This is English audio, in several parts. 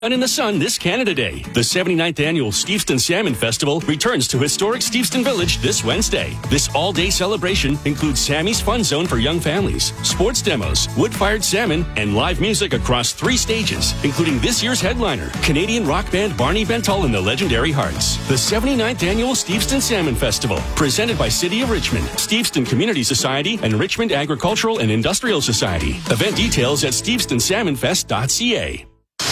And in the sun this Canada Day, the 79th annual Steveston Salmon Festival returns to historic Steveston Village this Wednesday. This all-day celebration includes Sammy's Fun Zone for young families, sports demos, wood-fired salmon, and live music across 3 stages, including this year's headliner, Canadian rock band Barney Bentall and the Legendary Hearts. The 79th annual Steveston Salmon Festival, presented by City of Richmond, Steveston Community Society, and Richmond Agricultural and Industrial Society. Event details at stevestonsalmonfest.ca.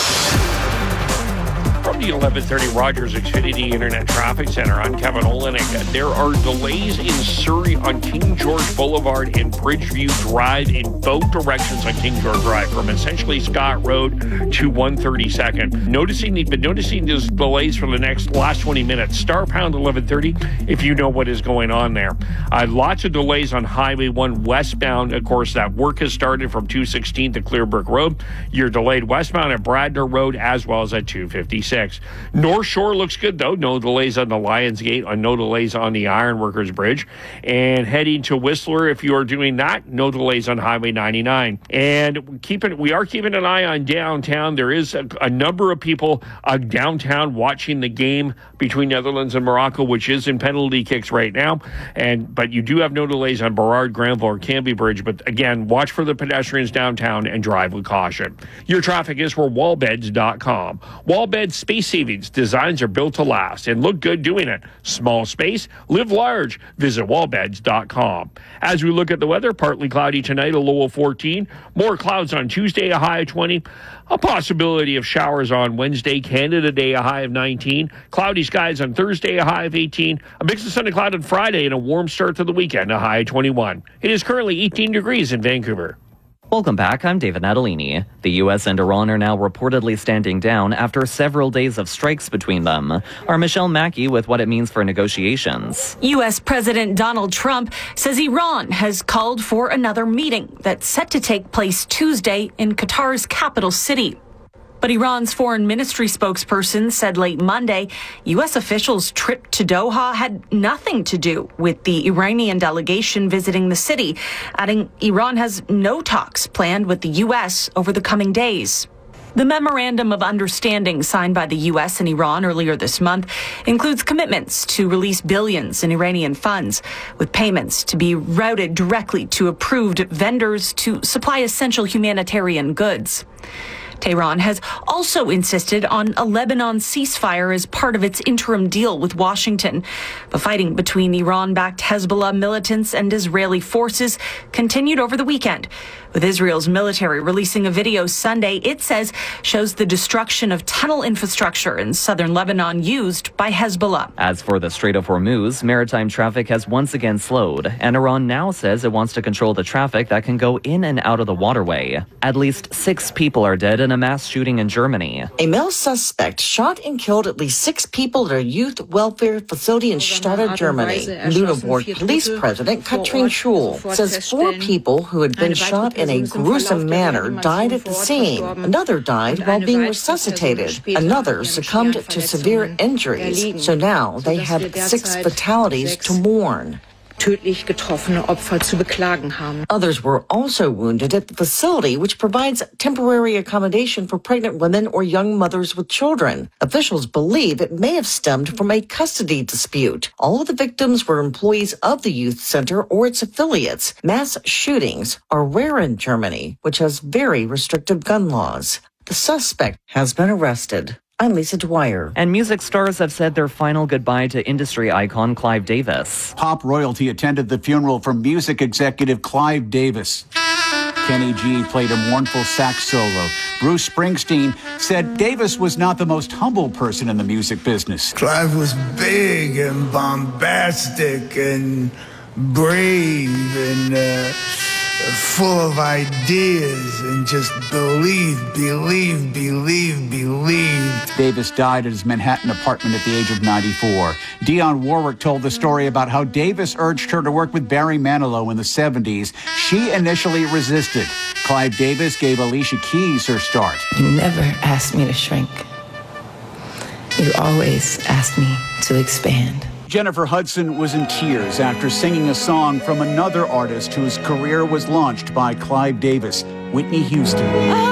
From the 1130 Rogers Xfinity Internet Traffic Center, I'm Kevin Olenek. There are delays in Surrey on King George Boulevard and Bridgeview Drive in both directions on King George Drive, from essentially Scott Road to 132nd. Been noticing those delays for the last 20 minutes. Star pound 1130 if you know what is going on there. Lots of delays on Highway 1 westbound. Of course, that work has started from 216 to Clearbrook Road. You're delayed westbound at Bradner Road as well as at 256. North Shore looks good, though. No delays on the Lions Gate, no delays on the Ironworkers Bridge. And heading to Whistler, if you are doing that, no delays on Highway 99. And we are keeping an eye on downtown. There is a number of people downtown watching the game between Netherlands and Morocco, which is in penalty kicks right now. But you do have no delays on Burrard, Granville, or Canby Bridge. But again, watch for the pedestrians downtown and drive with caution. Your traffic is for wallbeds.com. Wallbeds space savings designs are built to last and look good doing it. Small space, live large. Visit wallbeds.com. As we look at the weather, partly cloudy tonight, a low of 14. More clouds on Tuesday, a high of 20. A possibility of showers on Wednesday, Canada Day, a high of 19. Cloudy skies on Thursday, a high of 18. A mix of sun and cloud on Friday and a warm start to the weekend, a high of 21. It is currently 18 degrees in Vancouver. Welcome back. I'm David Natalini. The U.S. and Iran are now reportedly standing down after several days of strikes between them. Our Michelle Mackey with what it means for negotiations. U.S. President Donald Trump says Iran has called for another meeting that's set to take place Tuesday in Qatar's capital city. But Iran's foreign ministry spokesperson said late Monday, U.S. officials' trip to Doha had nothing to do with the Iranian delegation visiting the city, adding Iran has no talks planned with the U.S. over the coming days. The memorandum of understanding signed by the U.S. and Iran earlier this month includes commitments to release billions in Iranian funds, with payments to be routed directly to approved vendors to supply essential humanitarian goods. Tehran has also insisted on a Lebanon ceasefire as part of its interim deal with Washington. The fighting between Iran-backed Hezbollah militants and Israeli forces continued over the weekend, with Israel's military releasing a video Sunday it says shows the destruction of tunnel infrastructure in southern Lebanon used by Hezbollah. As for the Strait of Hormuz, maritime traffic has once again slowed, and Iran now says it wants to control the traffic that can go in and out of the waterway. At least 6 people are dead in a mass shooting in Germany. A male suspect shot and killed at least 6 people at a youth welfare facility in Stade, Germany. Lüneburg Police President Katrin Schul says 4 people who had been shot in a gruesome manner died at the scene. Another died while being resuscitated. Another succumbed to severe injuries. So now they have 6 fatalities to mourn. Tödlich getroffene Opfer zu beklagen haben. Others were also wounded at the facility, which provides temporary accommodation for pregnant women or young mothers with children. Officials believe it may have stemmed from a custody dispute. All of the victims were employees of the youth center or its affiliates. Mass shootings are rare in Germany, which has very restrictive gun laws. The suspect has been arrested. I'm Lisa Dwyer. And music stars have said their final goodbye to industry icon Clive Davis. Pop royalty attended the funeral for music executive Clive Davis. Kenny G played a mournful sax solo. Bruce Springsteen said Davis was not the most humble person in the music business. Clive was big and bombastic and brave and full of ideas and just believed. Davis died at his Manhattan apartment at the age of 94. Dionne Warwick told the story about how Davis urged her to work with Barry Manilow in the 70s. She initially resisted. Clive Davis gave Alicia Keys her start. You never asked me to shrink. You always asked me to expand. Jennifer Hudson was in tears after singing a song from another artist whose career was launched by Clive Davis, Whitney Houston.